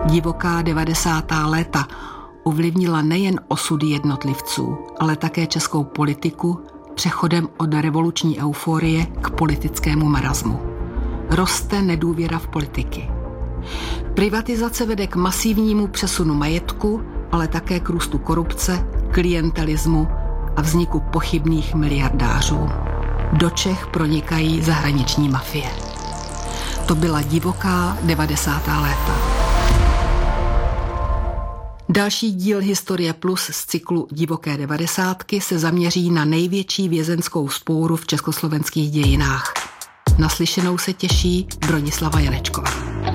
Divoká 90. léta ovlivnila nejen osudy jednotlivců, ale také českou politiku přechodem od revoluční euforie k politickému marazmu. Roste nedůvěra v politiky. Privatizace vede k masivnímu přesunu majetku, ale také k růstu korupce, klientelismu a vzniku pochybných miliardářů. Do Čech pronikají zahraniční mafie. To byla divoká 90. léta. Další díl Historie Plus z cyklu Divoké 90 se zaměří na největší vězenskou vzpouru v československých dějinách. Naslyšenou se těší Bronislava Janečková.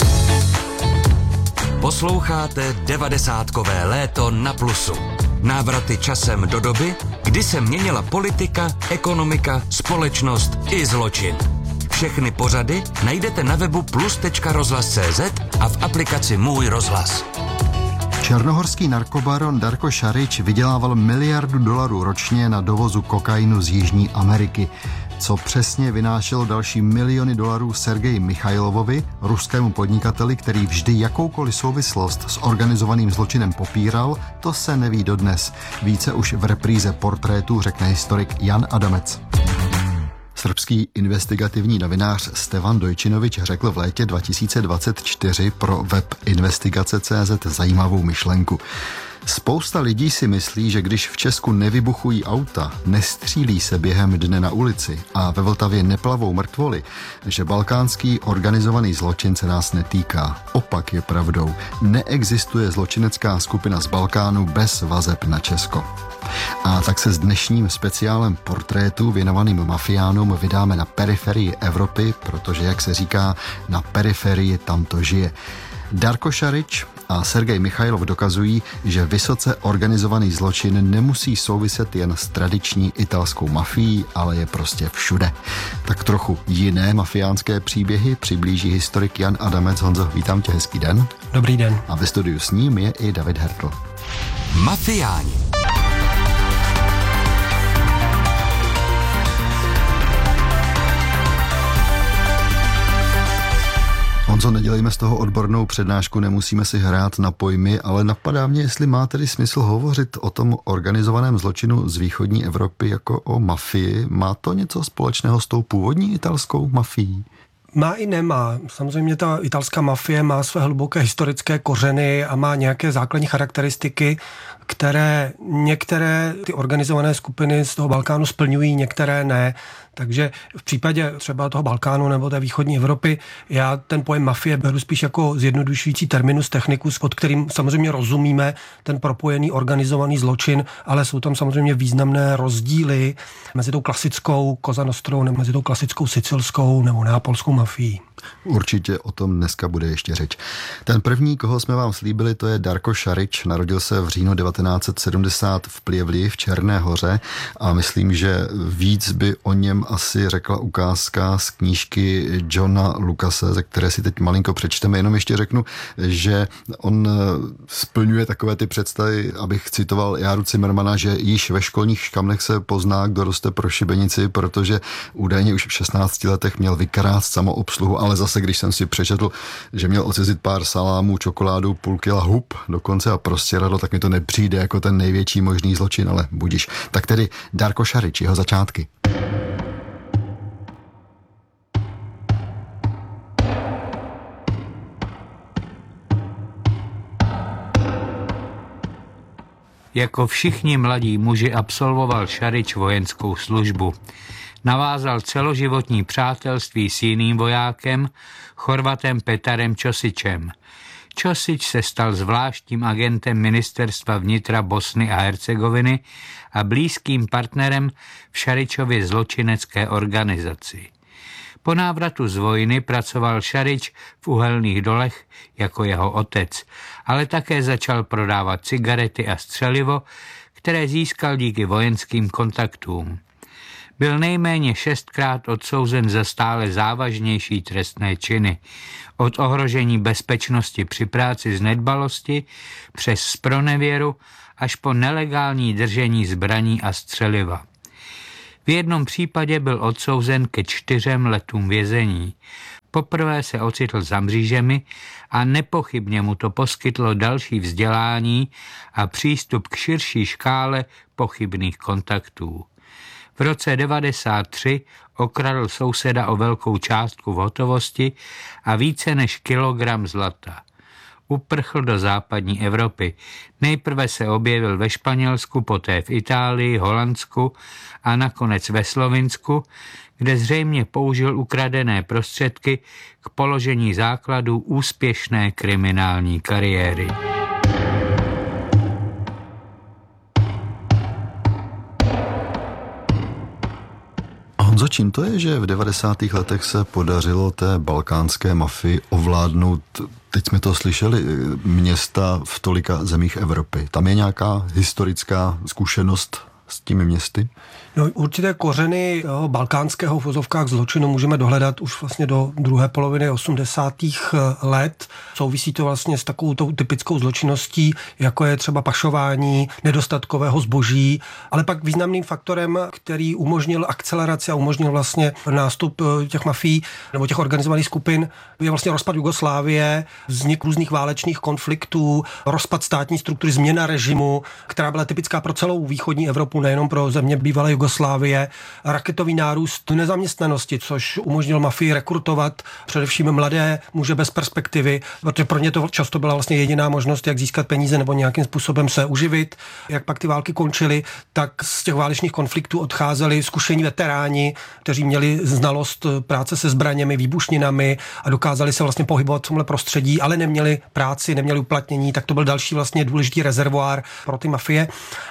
Posloucháte 90kové léto na Plusu. Návraty časem do doby, kdy se měnila politika, ekonomika, společnost i zločin. Všechny pořady najdete na webu plus.rozhlas.cz a v aplikaci Můj rozhlas. Černohorský narkobaron Darko Šarič vydělával $1 miliardu ročně na dovozu kokainu z Jižní Ameriky. Co přesně vynášelo další miliony dolarů Sergeji Michajlovovi, ruskému podnikateli, který vždy jakoukoliv souvislost s organizovaným zločinem popíral, to se neví dodnes. Více už v repríze Portrétů řekne historik Jan Adamec. Srbský investigativní novinář Stevan Dojčinovič řekl v létě 2024 pro web investigace.cz zajímavou myšlenku. Spousta lidí si myslí, že když v Česku nevybuchují auta, nestřílí se během dne na ulici a ve Vltavě neplavou mrtvoly, že balkánský organizovaný zločin se nás netýká. Opak je pravdou. Neexistuje zločinecká skupina z Balkánu bez vazeb na Česko. A tak se s dnešním speciálem Portrétů věnovaným mafiánům vydáme na periferii Evropy, protože, jak se říká, na periferii tam to žije. Darko Šarič a Sergej Michajlov dokazují, že vysoce organizovaný zločin nemusí souviset jen s tradiční italskou mafií, ale je prostě všude. Tak trochu jiné mafiánské příběhy přiblíží historik Jan Adamec. Honzo, vítám tě, hezký den. Dobrý den. A ve studiu s ním je i David Hertl. Mafiáni. Honzo, nedělejme z toho odbornou přednášku, nemusíme si hrát na pojmy, ale napadá mě, jestli má tedy smysl hovořit o tom organizovaném zločinu z východní Evropy jako o mafii. Má to něco společného s tou původní italskou mafií? Má i nemá. Samozřejmě ta italská mafie má své hluboké historické kořeny a má nějaké základní charakteristiky, které některé ty organizované skupiny z toho Balkánu splňují, některé ne. Takže v případě třeba toho Balkánu nebo té východní Evropy já ten pojem mafie beru spíš jako zjednodušující terminus technicus, pod kterým samozřejmě rozumíme ten propojený organizovaný zločin, ale jsou tam samozřejmě významné rozdíly mezi tou klasickou Cosa Nostrou nebo mezi tou klasickou sicilskou nebo neapolskou mafií. Určitě o tom dneska bude ještě řeč. Ten první, koho jsme vám slíbili, to je Darko Šarič. Narodil se v říjnu 1970 v Pljevlji v Černé Hoře a myslím, že víc by o něm asi řekla ukázka z knížky Johna Lucase, ze které si teď malinko přečteme. Jenom ještě řeknu, že on splňuje takové ty představy, abych citoval Járu Cimrmana, že již ve školních škamlech se pozná, kdo roste pro šibenici, protože údajně už v 16 letech měl vykrást samoobsluhu, ale zase, když jsem si přečetl, že měl ocizit pár salámů, čokoládu, půl kila hub dokonce a prostěradlo, tak mi to nepřijde jako ten největší možný zločin, ale budiš. Tak tedy Darko Šarič, jeho začátky. Jako všichni mladí muži absolvoval Šarič vojenskou službu. Navázal celoživotní přátelství s jiným vojákem, Chorvatem Petarem Čosičem. Čosič se stal zvláštním agentem ministerstva vnitra Bosny a Hercegoviny a blízkým partnerem v Šaričově zločinecké organizaci. Po návratu z vojny pracoval Šarič v uhelných dolech jako jeho otec, ale také začal prodávat cigarety a střelivo, které získal díky vojenským kontaktům. Byl nejméně 6krát odsouzen za stále závažnější trestné činy, od ohrožení bezpečnosti při práci z nedbalosti přes zpronevěru až po nelegální držení zbraní a střeliva. V jednom případě byl odsouzen ke 4 letům vězení. Poprvé se ocitl za mřížemi a nepochybně mu to poskytlo další vzdělání a přístup k širší škále pochybných kontaktů. V roce 1993 okradl souseda o velkou částku v hotovosti a více než kilogram zlata. Uprchl do západní Evropy. Nejprve se objevil ve Španělsku, poté v Itálii, Holandsku a nakonec ve Slovinsku, kde zřejmě použil ukradené prostředky k položení základů úspěšné kriminální kariéry. Honzo, čím to je, že v 90. letech se podařilo té balkánské mafii ovládnout, teď jsme to slyšeli, města v tolika zemích Evropy? Tam je nějaká historická zkušenost s těmi městy? No, určité kořeny balkánského v vozovkách zločinu můžeme dohledat už vlastně do druhé poloviny 80. let. Souvisí to vlastně s takovou tou typickou zločinností, jako je třeba pašování nedostatkového zboží, ale pak významným faktorem, který umožnil akceleraci a umožnil vlastně nástup těch mafií nebo těch organizovaných skupin, je vlastně rozpad Jugoslávie, vznik různých válečných konfliktů, rozpad státní struktury, změna režimu, která byla typická pro celou východní Evropu, nejenom pro země bývalé Jugoslávie, raketový nárůst nezaměstnanosti, což umožnil mafii rekrutovat především mladé muže bez perspektivy, protože pro ně to často byla vlastně jediná možnost, jak získat peníze nebo nějakým způsobem se uživit. Jak pak ty války končily, tak z těch válečných konfliktů odcházeli zkušení veteráni, kteří měli znalost práce se zbraněmi, výbušninami a dokázali se vlastně pohybovat v tomhle prostředí, ale neměli práci, neměli uplatnění, tak to byl další vlastně důležitý rezervoár pro ty mafie.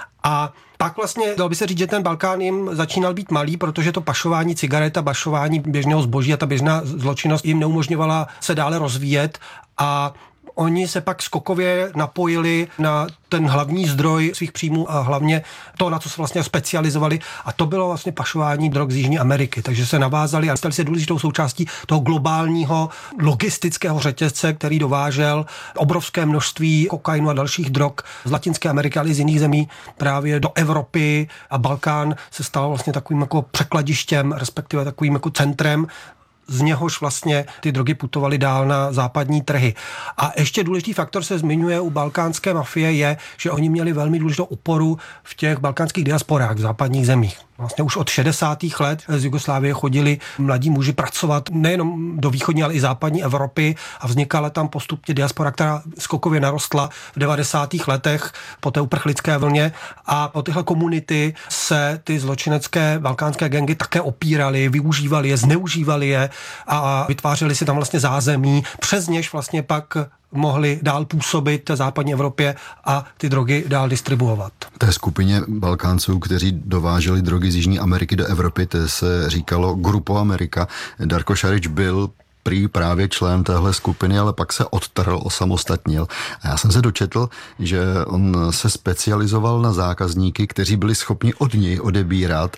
A pak vlastně dalo by se říct, že ten Balkán jim začínal být malý, protože to pašování cigaret a pašování běžného zboží a ta běžná zločinnost jim neumožňovala se dále rozvíjet a oni se pak skokově napojili na ten hlavní zdroj svých příjmů a hlavně to, na co se vlastně specializovali, a to bylo vlastně pašování drog z Jižní Ameriky. Takže se navázali a stali se důležitou součástí toho globálního logistického řetězce, který dovážel obrovské množství kokainu a dalších drog z Latinské Ameriky, ale i z jiných zemí právě do Evropy, a Balkán se stal vlastně takovým jako překladištěm, respektive takovým jako centrem, z něhož vlastně ty drogy putovaly dál na západní trhy. A ještě důležitý faktor se zmiňuje u balkánské mafie je, že oni měli velmi důležitou oporu v těch balkánských diasporách v západních zemích. Vlastně už od 60. let z Jugoslávie chodili mladí muži pracovat nejenom do východní, ale i západní Evropy a vznikala tam postupně diaspora, která skokově narostla v 90. letech po té uprchlické vlně, a o tyhle komunity se ty zločinecké balkánské gangy také opíraly, využívali je, zneužívali je a vytvářeli si tam vlastně zázemí, přes něž vlastně pak mohli dál působit v západní Evropě a ty drogy dál distribuovat. Té skupině Balkánců, kteří dováželi drogy z Jižní Ameriky do Evropy, to se říkalo Grupo Amerika. Darko Šarić byl prý právě člen téhle skupiny, ale pak se odtrhl, osamostatnil. A já jsem se dočetl, že on se specializoval na zákazníky, kteří byli schopni od něj odebírat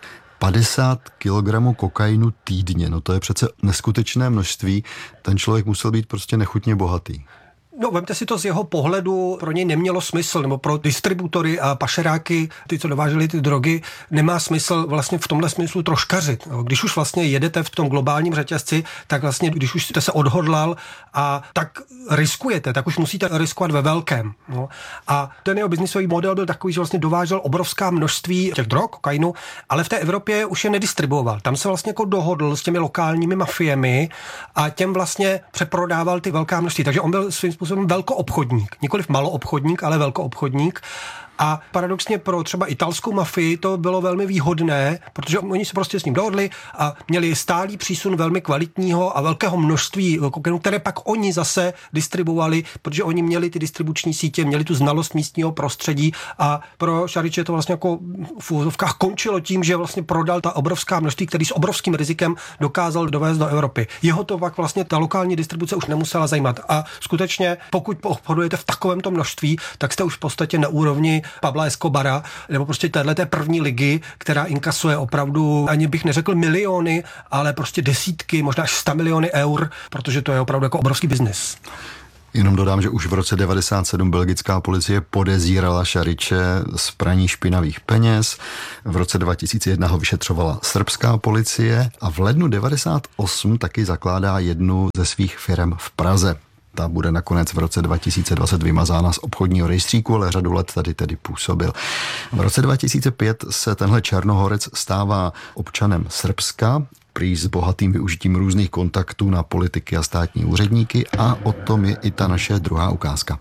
50 kilogramů kokainu týdně. No to je přece neskutečné množství. Ten člověk musel být prostě nechutně bohatý. No, vemte si to z jeho pohledu, pro něj nemělo smysl, nebo pro distributory a pašeráky, ty, co dováželi ty drogy, nemá smysl vlastně v tomhle smyslu troškařit. Když už vlastně jedete v tom globálním řetězci, tak vlastně, když už jste se odhodlal a tak riskujete, tak už musíte riskovat ve velkém. No. A ten jeho biznisový model byl takový, že vlastně dovážel obrovská množství těch drog, kokainu, ale v té Evropě už je nedistribuoval. Tam se vlastně jako dohodl s těmi lokálními mafiemi a těm vlastně přeprodával ty velká množství. Takže on byl svým způsobem velkoobchodník. Nikoliv maloobchodník, ale velkoobchodník. A paradoxně pro třeba italskou mafii to bylo velmi výhodné, protože oni se prostě s ním dohodli a měli stálý přísun velmi kvalitního a velkého množství kokainu, které pak oni zase distribuovali, protože oni měli ty distribuční sítě, měli tu znalost místního prostředí, a pro Šariće to vlastně jako v úvozovkách končilo tím, že vlastně prodal ta obrovská množství, který s obrovským rizikem dokázal dovést do Evropy. Jeho to pak vlastně ta lokální distribuce už nemusela zajímat. A skutečně, pokud obchodujete v takovémto množství, tak jste už v podstatě na úrovni Pabla Escobara, nebo prostě téhleté první ligy, která inkasuje opravdu, ani bych neřekl miliony, ale prostě desítky, možná až 100 miliony eur, protože to je opravdu jako obrovský biznis. Jenom dodám, že už v roce 1997 belgická policie podezírala Šariče z praní špinavých peněz. V roce 2001 ho vyšetřovala srbská policie a v lednu 1998 taky zakládá jednu ze svých firem v Praze. Ta bude nakonec v roce 2020 vymazána z obchodního rejstříku, ale řadu let tady tedy působil. V roce 2005 se tenhle Černohorec stává občanem Srbska, prý s bohatým využitím různých kontaktů na politiky a státní úředníky, a o tom je i ta naše druhá ukázka.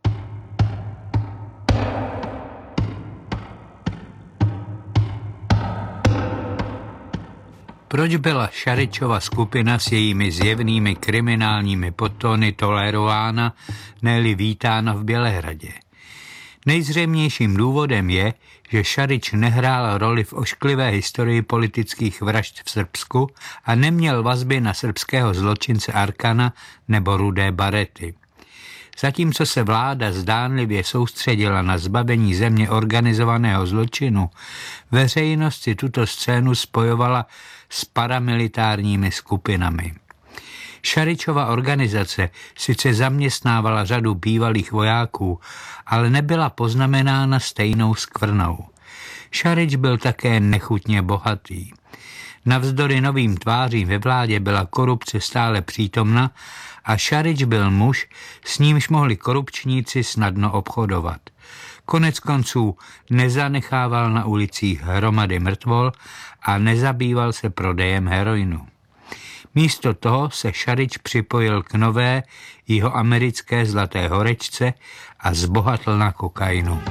Proč byla Šaričova skupina s jejími zjevnými kriminálními podtóny tolerována, ne-li vítána v Bělehradě? Nejzřejmějším důvodem je, že Šarič nehrál roli v ošklivé historii politických vražd v Srbsku a neměl vazby na srbského zločince Arkana nebo Rudé Barety. Zatímco se vláda zdánlivě soustředila na zbavení země organizovaného zločinu, veřejnost si tuto scénu spojovala s paramilitárními skupinami. Šaričova organizace sice zaměstnávala řadu bývalých vojáků, ale nebyla poznamenána stejnou skvrnou. Šarič byl také nechutně bohatý. Navzdory novým tvářím ve vládě byla korupce stále přítomna a Šarič byl muž, s nímž mohli korupčníci snadno obchodovat. Konec konců nezanechával na ulicích hromady mrtvol a nezabýval se prodejem heroinu. Místo toho se Šarič připojil k nové jihoamerické zlaté horečce a zbohatl na kokainu.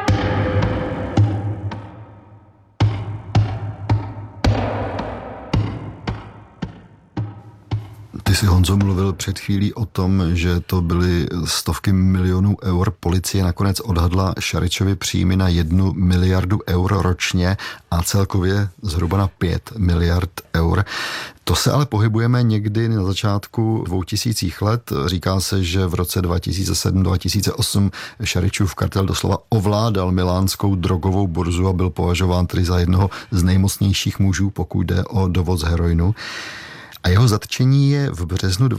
Ty jsi, Honzo, mluvil před chvílí o tom, že to byly stovky milionů eur. Policie nakonec odhadla Šaričovi příjmy na 1 miliardu eur ročně a celkově zhruba na 5 miliard eur. To se ale pohybujeme někdy na začátku 2000 let. Říká se, že v roce 2007-2008 Šaričův kartel doslova ovládal milánskou drogovou burzu a byl považován tedy za jednoho z nejmocnějších mužů, pokud jde o dovoz heroinu. A jeho zatčení je v březnu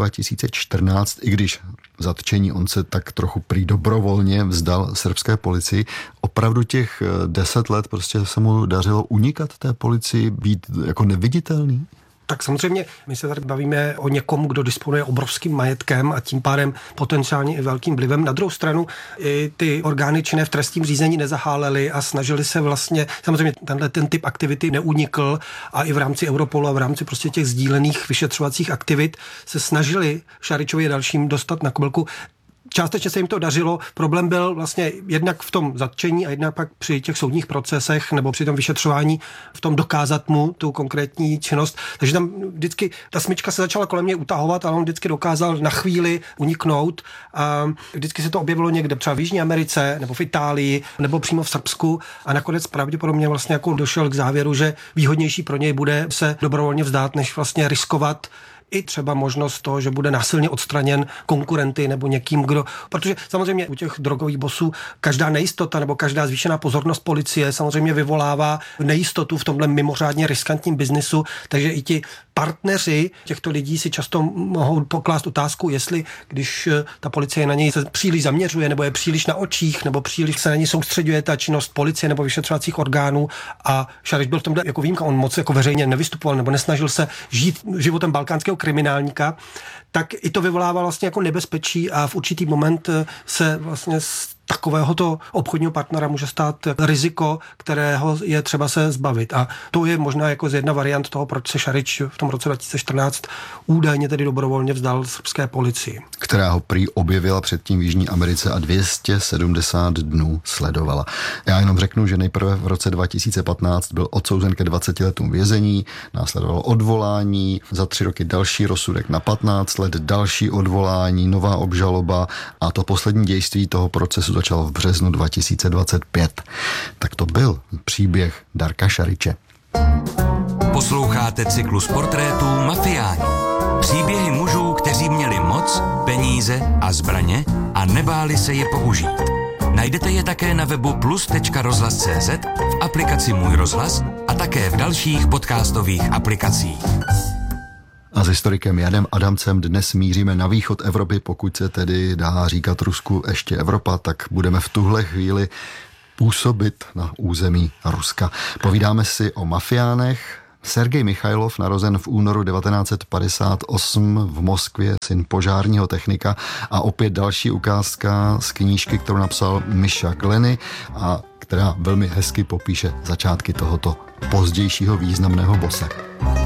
2014, i když zatčení on se tak trochu prý dobrovolně vzdal srbské policii. Opravdu těch 10 let prostě se mu dařilo unikat té policii, být jako neviditelný? Tak samozřejmě my se tady bavíme o někom, kdo disponuje obrovským majetkem a tím pádem potenciálně i velkým vlivem. Na druhou stranu i ty orgány činné v trestním řízení nezahálely a snažili se vlastně, samozřejmě ten typ aktivity neunikl a i v rámci Europolu a v rámci prostě těch sdílených vyšetřovacích aktivit se snažili Šaričovi a dalším dostat na kobylku. Částečně se jim to dařilo. Problém byl vlastně jednak v tom zatčení a jednak pak při těch soudních procesech nebo při tom vyšetřování v tom dokázat mu tu konkrétní činnost. Takže tam vždycky ta smyčka se začala kolem něj utahovat, ale on vždycky dokázal na chvíli uniknout. A vždycky se to objevilo někde třeba v Jižní Americe nebo v Itálii nebo přímo v Srbsku a nakonec pravděpodobně vlastně jako došel k závěru, že výhodnější pro něj bude se dobrovolně vzdát, než vlastně riskovat i třeba možnost toho, že bude násilně odstraněn konkurenty nebo někým, kdo... Protože samozřejmě u těch drogových bosů každá nejistota nebo každá zvýšená pozornost policie samozřejmě vyvolává nejistotu v tomhle mimořádně riskantním biznisu, takže i ti partneři těchto lidí si často mohou poklást otázku, jestli když ta policie na něj se příliš zaměřuje nebo je příliš na očích nebo příliš se na něj soustředuje ta činnost policie nebo vyšetřovacích orgánů a Šarič byl v tomhle jako výjimka, on moc jako veřejně nevystupoval nebo nesnažil se žít životem balkánského kriminálníka, tak i to vyvolává vlastně jako nebezpečí a v určitý moment se vlastně z takovéhoto obchodního partnera může stát riziko, kterého je třeba se zbavit. A to je možná jako z jedna variant toho, proč se Šarič v tom roce 2014 údajně tedy dobrovolně vzdal srbské policii. Která ho prý objevila předtím v Jižní Americe a 270 dnů sledovala. Já jenom řeknu, že nejprve v roce 2015 byl odsouzen ke 20 letům vězení, následovalo odvolání, za 3 roky další rozsudek na 15 let, další odvolání, nová obžaloba a to poslední dějství toho procesu začalo v březnu 2025. Tak to byl příběh Darka Šariče. Posloucháte cyklus portrétů Mafiáni. Příběhy mužů, kteří měli moc, peníze a zbraně a nebáli se je použít. Najdete je také na webu plus.rozhlas.cz, v aplikaci Můj rozhlas a také v dalších podcastových aplikacích. A s historikem Janem Adamcem dnes míříme na východ Evropy, pokud se tedy dá říkat Rusku ještě Evropa, tak budeme v tuhle chvíli působit na území Ruska. Povídáme si o mafiánech. Sergej Michailov, narozen v únoru 1958 v Moskvě, syn požárního technika, a opět další ukázka z knížky, kterou napsal Misha Glenny a která velmi hezky popíše začátky tohoto pozdějšího významného bose.